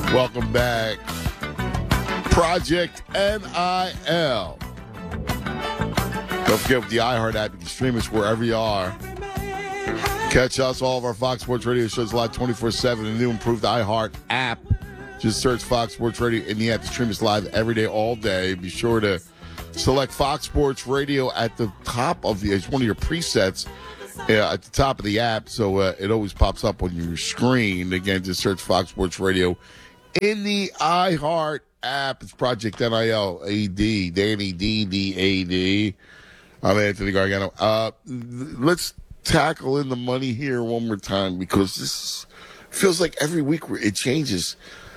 Welcome back. Project NIL. Don't forget with the iHeart app, you can stream us wherever you are. Catch us, all of our Fox Sports Radio shows live 24/7 in the new improved iHeart app. Just search Fox Sports Radio in the app to stream us live every day, all day. Be sure to select Fox Sports Radio at the top of it's one of your presets at the top of the app, so it always pops up on your screen. Again, just search Fox Sports Radio in the iHeart app. It's Project NIL AD, Danny D. I'm Anthony Gargano. Let's tackle in the money here one more time because this feels like every week it changes.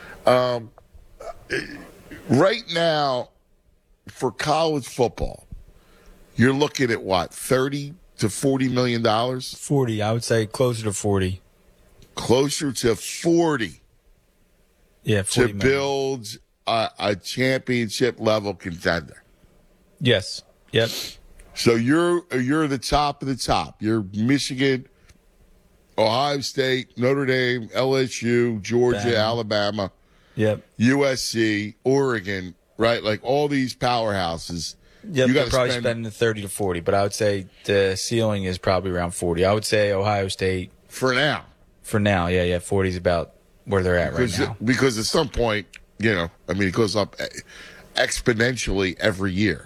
Right now, for college football, you're looking at what, $30 to $40 million? 40, I would say closer to 40. Closer to 40. Yeah, 40 to build a championship level contender. Yes. Yep. So you're the top of the top. You're Michigan, Ohio State, Notre Dame, LSU, Georgia, Bam. Alabama, Yep. USC, Oregon, right? Like all these powerhouses. Yep, you they're got to probably spend spending the 30 to 40, but I would say the ceiling is probably around 40. I would say Ohio State for now. For now, yeah, 40 is about where they're at right now. Because at some point, it goes up exponentially every year.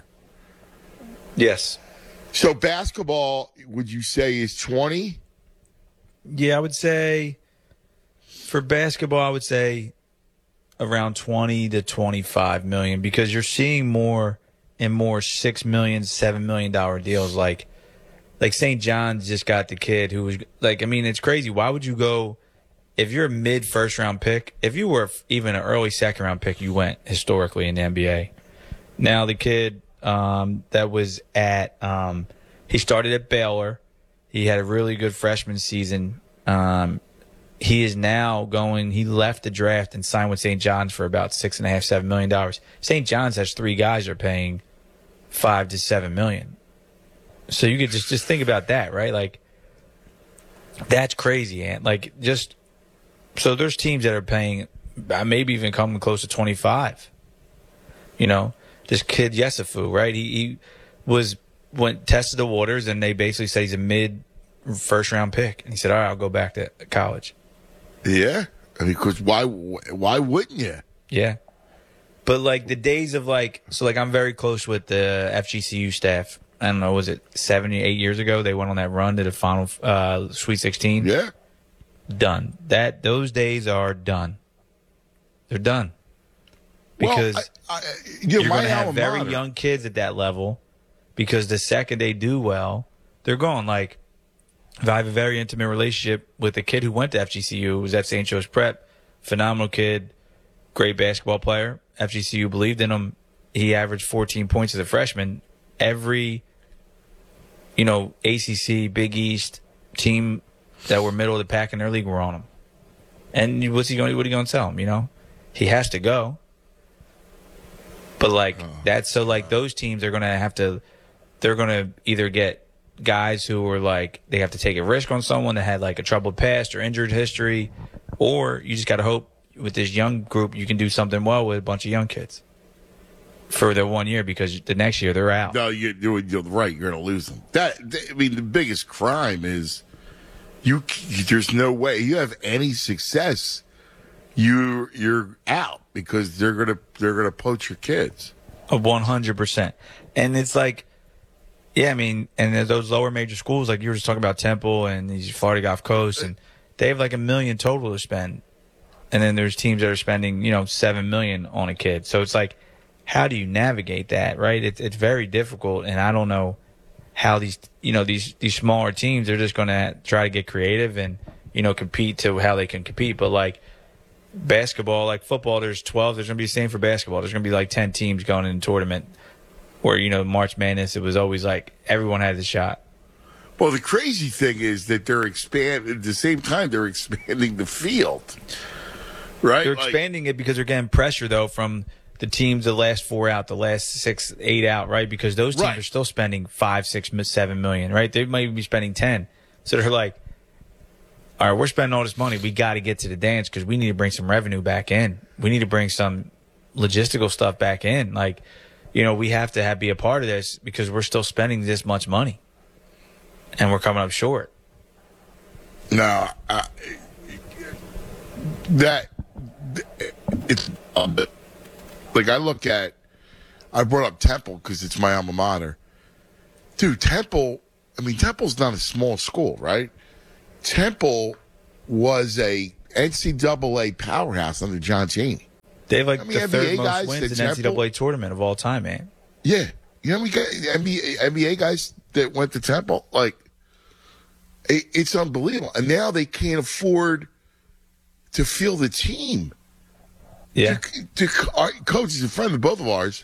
Yes. So basketball, would you say, is 20? Yeah, I would say for basketball, I would say around 20 to 25 million because you're seeing more and more $6 million, $7 million deals. Like St. John's just got the kid who was it's crazy. Why would you go if you're a mid first round pick? If you were even an early second round pick, you went historically in the NBA. Now the kid that was at he started at Baylor. He had a really good freshman season. He is now going. He left the draft and signed with St. John's for about $6.5, $7 million. St. John's has 3 guys that are paying $5 to $7 million. So you could just think about that, right? Like that's crazy, Ant. So there's teams that are paying maybe even coming close to 25. This kid Yesufu, right? He tested the waters, and they basically said he's a mid first round pick, and he said, "All right, I'll go back to college." Yeah, because why wouldn't you? Yeah, but the days of I'm very close with the FGCU staff. I don't know, was it 7 or 8 years ago? They went on that run to the final Sweet 16. Yeah, done. Those days are done. They're done. Because you're going to have very young kids at that level because the second they do well, they're gone. If I have a very intimate relationship with a kid who went to FGCU, was at St. Joe's Prep, phenomenal kid, great basketball player. FGCU believed in him. He averaged 14 points as a freshman. Every, ACC, Big East team that were middle of the pack in their league were on him. And what are you going to tell him, He has to go. But those teams are going to have to, they're going to either get guys who are they have to take a risk on someone that had a troubled past or injured history, or you just got to hope with this young group you can do something well with a bunch of young kids for their 1 year because the next year they're out. No, you're right. You're going to lose them. The biggest crime is there's no way you have any success. You're out because they're gonna poach your kids. 100%, and it's and those lower major schools you were just talking about Temple and these Florida Gulf Coast, and they have $1 million total to spend, and then there's teams that are spending $7 million on a kid. So it's how do you navigate that, right? It's very difficult, and I don't know how these smaller teams are just going to try to get creative and compete to how they can compete, but basketball, football, there's 12. There's going to be the same for basketball. There's going to be 10 teams going in a tournament where, March Madness, it was always everyone had the shot. Well, the crazy thing is that they're expanding at the same time. They're expanding the field, right? They're expanding it because they're getting pressure, though, from the teams, the last 4 out, the last 6, 8 out, right? Because those teams are still spending $5, $6, $7 million, right? They might even be spending 10. So they're all right, we're spending all this money. We got to get to the dance because we need to bring some revenue back in. We need to bring some logistical stuff back in. Like, we have to be a part of this because we're still spending this much money and we're coming up short. No, it's like I brought up Temple because it's my alma mater. Dude, Temple's not a small school, right? Temple was a NCAA powerhouse under John Chaney. They have the third most guys wins in NCAA tournament of all time, man. Yeah. We got NBA guys that went to Temple. Like, it's unbelievable. And now they can't afford to field the team. Yeah. Our coach is a friend of both of ours.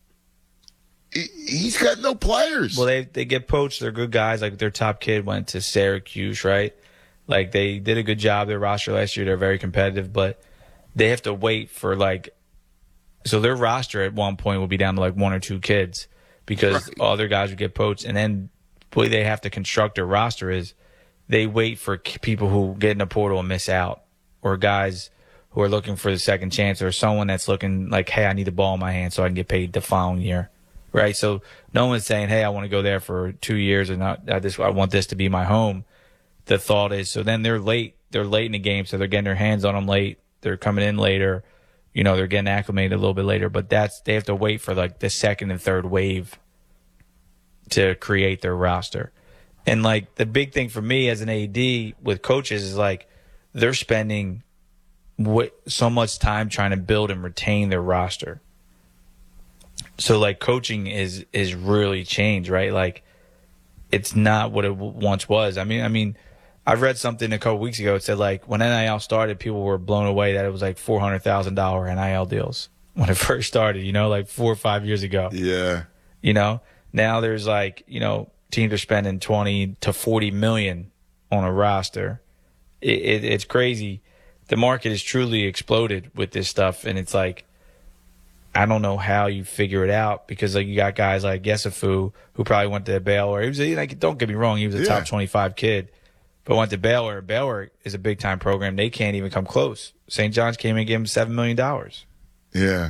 He's got no players. Well, they get poached. They're good guys. Like, their top kid went to Syracuse, right? Like, they did a good job. Their roster last year, they're very competitive, but they have to wait for, so their roster at one point will be down to, one or two kids because all their guys would get poached. And then the way they have to construct their roster is they wait for people who get in the portal and miss out, or guys who are looking for the second chance, or someone that's looking like, hey, I need the ball in my hand so I can get paid the following year. Right, so no one's saying, "Hey, I want to go there for 2 years and I want this to be my home." The thought is, so then they're late. They're late in the game, so they're getting their hands on them late. They're coming in later. They're getting acclimated a little bit later. But they have to wait for the second and third wave to create their roster. And the big thing for me as an AD with coaches is they're spending so much time trying to build and retain their roster. So coaching is really changed, right? It's not what it once was. I mean, I read something a couple weeks ago. It said when NIL started, people were blown away that it was $400,000 NIL deals when it first started. 4 or 5 years ago. Yeah. Now there's teams are spending 20 to 40 million on a roster. It's crazy. The market has truly exploded with this stuff, and it's I don't know how you figure it out because you got guys like Yesufu who probably went to Baylor. He was don't get me wrong, he was a top 25 kid, but went to Baylor. Baylor is a big time program. They can't even come close. St. John's came in and gave him $7 million. Yeah.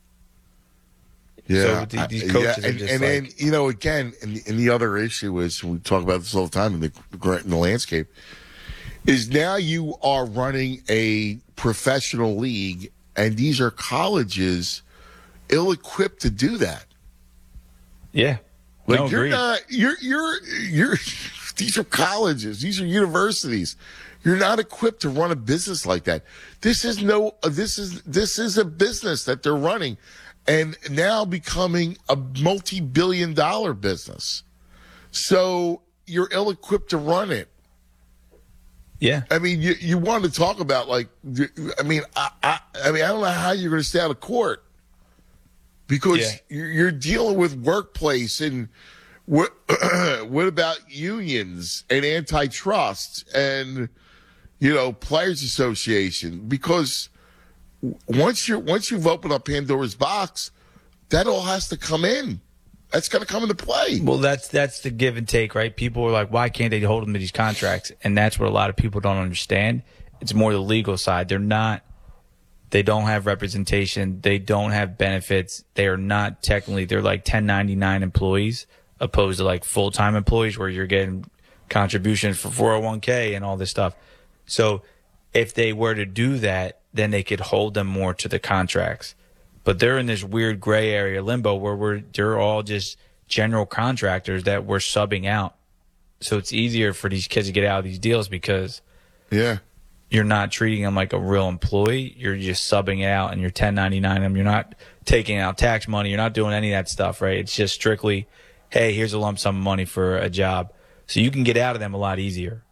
Yeah. So these coaches are just and then again, and the other issue is, we talk about this all the time in the landscape, is now you are running a professional league, and these are colleges ill-equipped to do that. Yeah. You're not, these are colleges, these are universities. You're not equipped to run a business like that. This is a business that they're running, and now becoming a multi-billion-dollar business. So you're ill-equipped to run it. Yeah. I mean, you want to talk about I don't know how you're going to stay out of court. Because you're dealing with workplace, and what about unions and antitrust and players association? Because once you've opened up Pandora's box, that all has to come in. That's going to come into play. Well, that's the give and take, right? People are like, why can't they hold them to these contracts? And that's what a lot of people don't understand. It's more the legal side. They don't have representation. They don't have benefits. They are not technically, they're 1099 employees opposed to full-time employees where you're getting contributions for 401k and all this stuff. So if they were to do that, then they could hold them more to the contracts. But they're in this weird gray area limbo where they're all just general contractors that we're subbing out. So it's easier for these kids to get out of these deals because you're not treating them like a real employee. You're just subbing it out and you're 1099 them. You're not taking out tax money. You're not doing any of that stuff, right? It's just strictly, hey, here's a lump sum of money for a job. So you can get out of them a lot easier.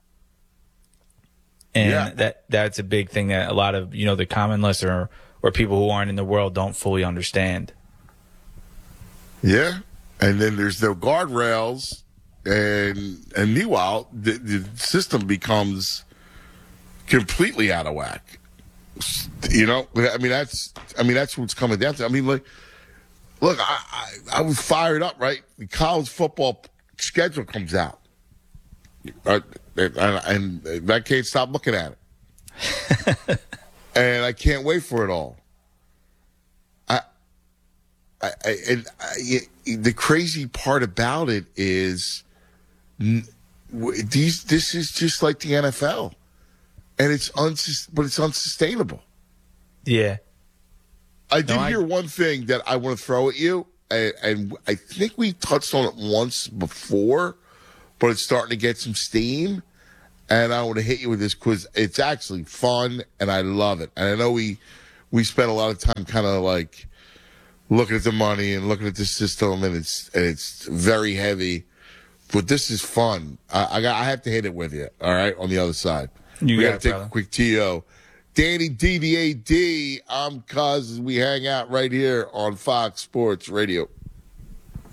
And that's a big thing that a lot of, the common listener or people who aren't in the world don't fully understand. Yeah. And then there's no guardrails. And meanwhile, the system becomes completely out of whack. That's what's coming down to. Look, I was fired up, right? The college football schedule comes out. and I can't stop looking at it. And I can't wait for it all. The crazy part about it is this is just like the NFL, and it's unsustainable. Yeah. I did hear one thing that I want to throw at you, and I think we touched on it once before, but it's starting to get some steam, and I want to hit you with this because it's actually fun, and I love it. And I know we spent a lot of time kind of like looking at the money and looking at the system, and it's very heavy, but this is fun. I have to hit it with you, all right, on the other side. We got to take a quick TO. Danny DDAD, I'm Cuz, as we hang out right here on Fox Sports Radio.